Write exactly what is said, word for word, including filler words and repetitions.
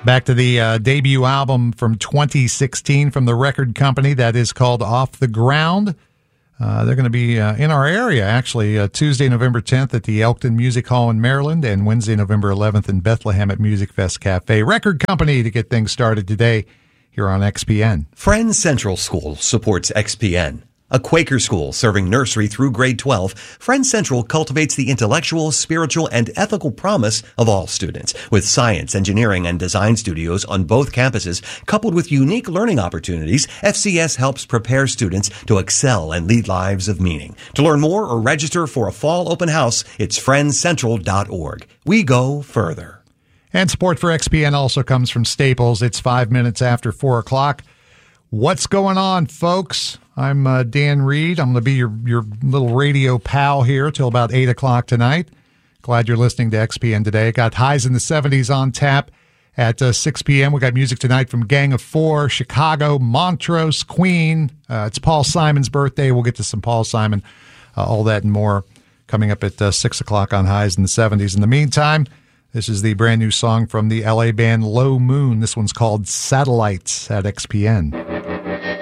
Back to the uh, debut album from twenty sixteen from the record company that is called Off the Ground. Uh, they're going to be uh, in our area, actually, uh, Tuesday, November tenth at the Elkton Music Hall in Maryland, and Wednesday, November eleventh in Bethlehem at Music Fest Cafe. Record company to get things started today here on X P N. Friends Central School supports X P N. A Quaker school serving nursery through grade twelve, Friends Central cultivates the intellectual, spiritual, and ethical promise of all students. With science, engineering, and design studios on both campuses, coupled with unique learning opportunities, F C S helps prepare students to excel and lead lives of meaning. To learn more or register for a fall open house, it's friends central dot org. We go further. And support for X P N also comes from Staples. It's five minutes after four o'clock. What's going on, folks? I'm uh, Dan Reed. I'm going to be your, your little radio pal here till about eight o'clock tonight. Glad you're listening to X P N today. Got highs in the seventies on tap at uh, six p.m. We got music tonight from Gang of Four, Chicago, Montrose, Queen. Uh, it's Paul Simon's birthday. We'll get to some Paul Simon, uh, all that and more coming up at uh, six o'clock on highs in the seventies. In the meantime, this is the brand new song from the L A band Low Moon. This one's called Satellites at X P N.